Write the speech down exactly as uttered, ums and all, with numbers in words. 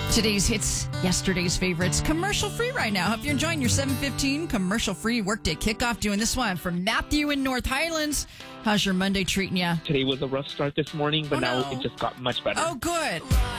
Today's hits, yesterday's favorites, commercial-free right now. Hope you're enjoying your seven fifteen commercial-free workday kickoff. Doing this one from Matthew in North Highlands. How's your Monday treating you? Today was a rough start this morning, but Oh, now no. it just got much better. Oh, good.